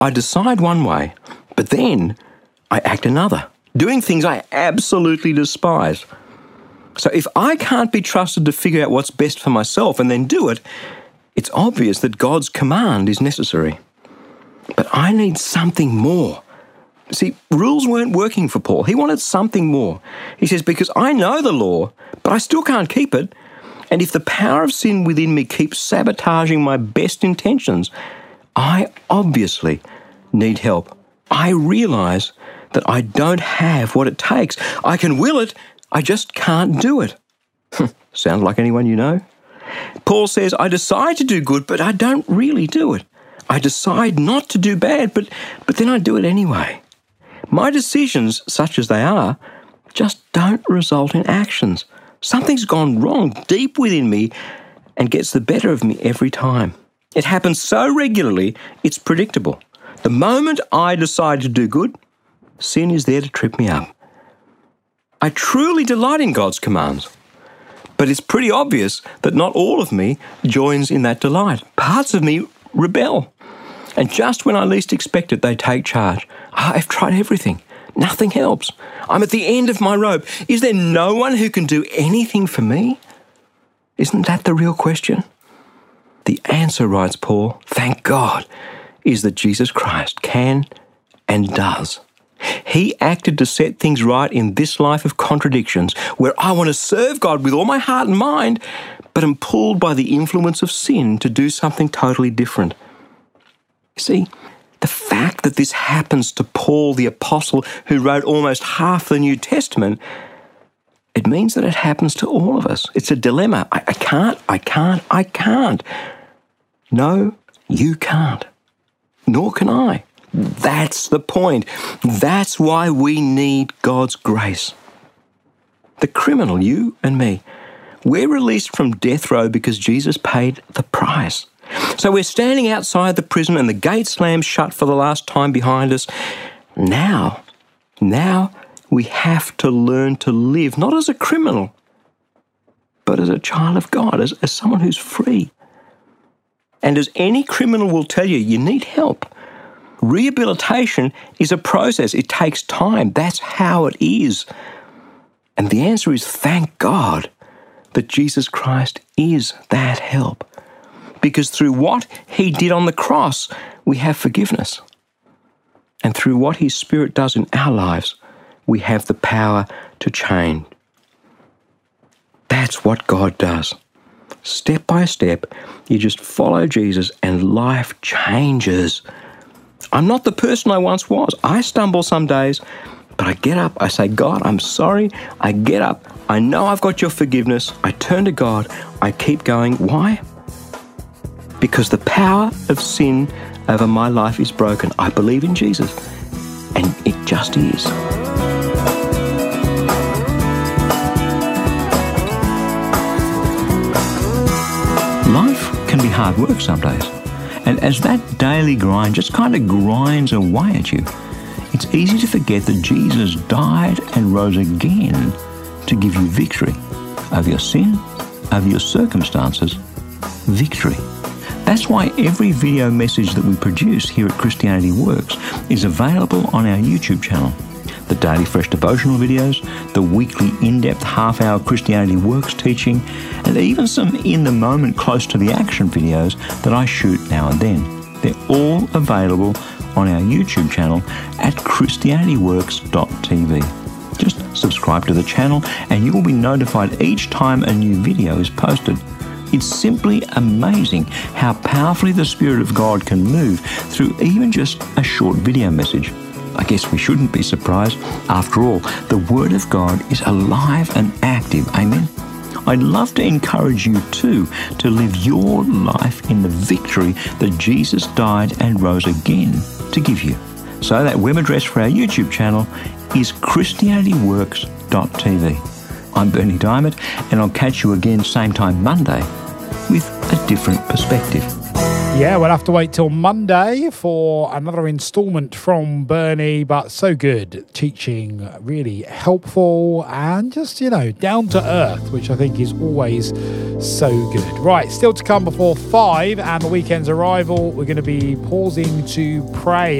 I decide one way, but then I act another, doing things I absolutely despise. So if I can't be trusted to figure out what's best for myself and then do it, it's obvious that God's command is necessary. But I need something more. See, rules weren't working for Paul. He wanted something more. He says, because I know the law, but I still can't keep it. And if the power of sin within me keeps sabotaging my best intentions, I obviously need help. I realize that I don't have what it takes. I can will it, I just can't do it. Sound like anyone you know? Paul says, I decide to do good, but I don't really do it. I decide not to do bad, but then I do it anyway. My decisions, such as they are, just don't result in actions. Something's gone wrong deep within me and gets the better of me every time. It happens so regularly, it's predictable. The moment I decide to do good, sin is there to trip me up. I truly delight in God's commands, but it's pretty obvious that not all of me joins in that delight. Parts of me rebel. And just when I least expect it, they take charge. I've tried everything. Nothing helps. I'm at the end of my rope. Is there no one who can do anything for me? Isn't that the real question? The answer, writes Paul, thank God, is that Jesus Christ can and does. He acted to set things right in this life of contradictions, where I want to serve God with all my heart and mind, but am pulled by the influence of sin to do something totally different. See, the fact that this happens to Paul the Apostle, who wrote almost half the New Testament, it means that it happens to all of us. It's a dilemma. I can't. No, you can't. Nor can I. That's the point. That's why we need God's grace. The criminal, you and me, we're released from death row because Jesus paid the price. So we're standing outside the prison and the gate slams shut for the last time behind us. Now we have to learn to live, not as a criminal, but as a child of God, as someone who's free. And as any criminal will tell you, you need help. Rehabilitation is a process. It takes time. That's how it is. And the answer is thank God that Jesus Christ is that help. Because through what he did on the cross, we have forgiveness. And through what his Spirit does in our lives, we have the power to change. That's what God does. Step by step, you just follow Jesus and life changes. I'm not the person I once was. I stumble some days, but I get up, I say, God, I'm sorry. I get up, I know I've got your forgiveness. I turn to God, I keep going. Why? Because the power of sin over my life is broken. I believe in Jesus, and it just is. Life can be hard work some days. And as that daily grind just kind of grinds away at you, it's easy to forget that Jesus died and rose again to give you victory over your sin, over your circumstances, victory. That's why every video message that we produce here at Christianity Works is available on our YouTube channel. The Daily Fresh Devotional videos, the weekly in-depth half-hour Christianity Works teaching, and even some in-the-moment close to the action videos that I shoot now and then. They're all available on our YouTube channel at christianityworks.tv. Just subscribe to the channel and you will be notified each time a new video is posted. It's simply amazing how powerfully the Spirit of God can move through even just a short video message. I guess we shouldn't be surprised. After all, the Word of God is alive and active. Amen? I'd love to encourage you too to live your life in the victory that Jesus died and rose again to give you. So that web address for our YouTube channel is christianityworks.tv. I'm Berni Dymet, and I'll catch you again same time Monday with a different perspective. Yeah, we'll have to wait till Monday for another instalment from Bernie, but so good. Teaching really helpful and just, down to earth, which I think is always so good. Right, still to come before 5 and the weekend's arrival. We're going to be pausing to pray.